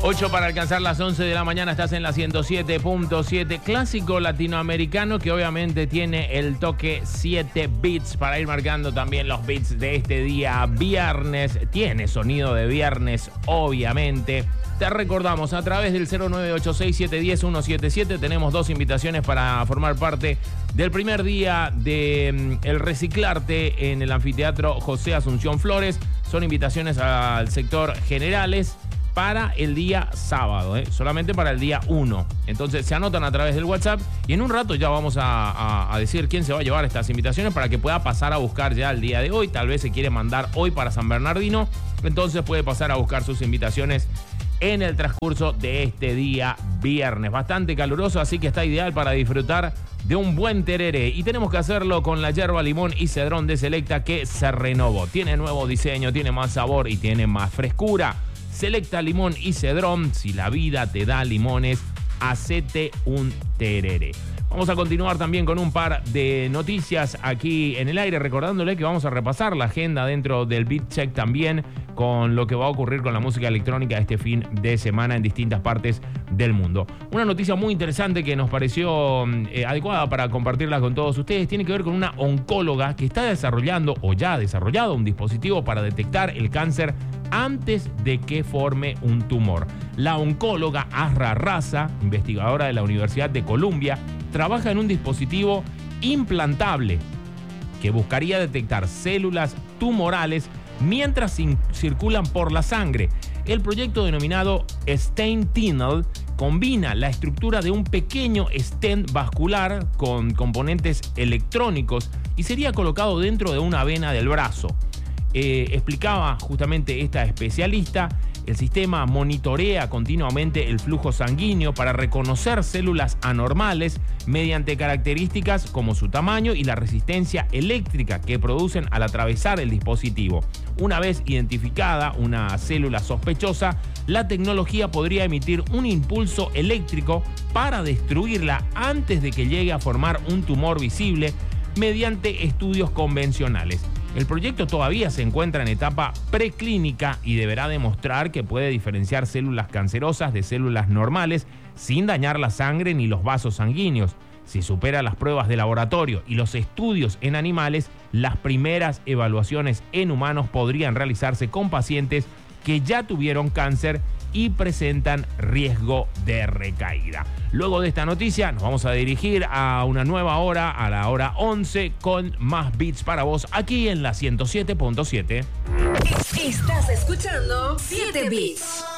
8 para alcanzar las 11 de la mañana, estás en la 107.7, clásico latinoamericano que obviamente tiene el toque 7 bits para ir marcando también los bits de este día viernes. Tiene sonido de viernes, obviamente. Te recordamos, a través del 0986-710-177 tenemos dos invitaciones para formar parte del primer día de El Reciclarte en el Anfiteatro José Asunción Flores. Son invitaciones al sector generales para el día sábado, solamente para el día 1. Entonces se anotan a través del WhatsApp y en un rato ya vamos a decir quién se va a llevar estas invitaciones para que pueda pasar a buscar ya el día de hoy. Tal vez se quiere mandar hoy para San Bernardino, entonces puede pasar a buscar sus invitaciones en el transcurso de este día viernes. Bastante caluroso, así que está ideal para disfrutar de un buen tereré. Y tenemos que hacerlo con la yerba limón y cedrón de Selecta, que se renovó. Tiene nuevo diseño, tiene más sabor y tiene más frescura. Selecta limón y cedrón. Si la vida te da limones, hacete un tereré. Vamos a continuar también con un par de noticias aquí en el aire, recordándole que vamos a repasar la agenda dentro del Beat Check también con lo que va a ocurrir con la música electrónica este fin de semana en distintas partes del mundo. Una noticia muy interesante que nos pareció adecuada para compartirla con todos ustedes tiene que ver con una oncóloga que está desarrollando o ya ha desarrollado un dispositivo para detectar el cáncer antes de que forme un tumor. La oncóloga Asra Raza, investigadora de la Universidad de Columbia, trabaja en un dispositivo implantable que buscaría detectar células tumorales mientras circulan por la sangre. El proyecto denominado Stent Tunnel combina la estructura de un pequeño stent vascular con componentes electrónicos y sería colocado dentro de una vena del brazo. Explicaba justamente esta especialista, el sistema monitorea continuamente el flujo sanguíneo para reconocer células anormales mediante características como su tamaño y la resistencia eléctrica que producen al atravesar el dispositivo. Una vez identificada una célula sospechosa, la tecnología podría emitir un impulso eléctrico para destruirla antes de que llegue a formar un tumor visible mediante estudios convencionales. El proyecto todavía se encuentra en etapa preclínica y deberá demostrar que puede diferenciar células cancerosas de células normales sin dañar la sangre ni los vasos sanguíneos. Si supera las pruebas de laboratorio y los estudios en animales, las primeras evaluaciones en humanos podrían realizarse con pacientes que ya tuvieron cáncer y presentan riesgo de recaída. Luego de esta noticia nos vamos a dirigir a una nueva hora, a la hora 11, con más beats para vos aquí en la 107.7. Estás escuchando 7 Beats.